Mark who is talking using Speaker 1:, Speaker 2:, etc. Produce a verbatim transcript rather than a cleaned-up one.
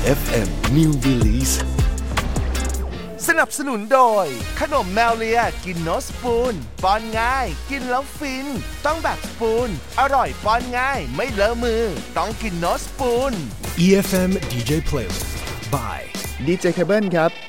Speaker 1: เอฟ เอ็ม New Release
Speaker 2: สนับสนุนโดยขนมแมวเลียกินโนสปูนป้อนง่ายกินแล้วฟินต้องแบบสปูนอร่อยป้อนง่ายไม่เลอะมือต้องกินโนสปูน
Speaker 1: อี เอฟ เอ็ม ดี เจ Playlist by
Speaker 3: ดี เจ Cable ครับ